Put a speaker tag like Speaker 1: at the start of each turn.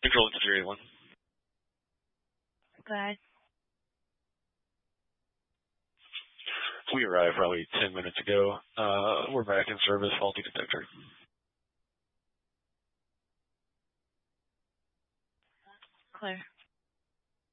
Speaker 1: Control to 381.
Speaker 2: Go ahead.
Speaker 1: We arrived probably 10 minutes ago. We're back in service, faulty detector.
Speaker 2: Clear.